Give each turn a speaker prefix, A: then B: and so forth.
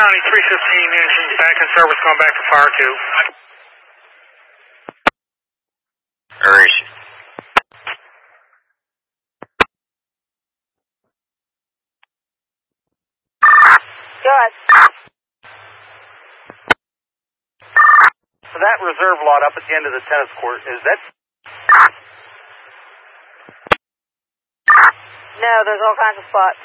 A: County 315 engines back in service, going back to Fire 2.
B: Where is she?
C: Good.
D: So that reserve lot up at the end of the tennis court, is that?
C: No, there's all kinds of spots.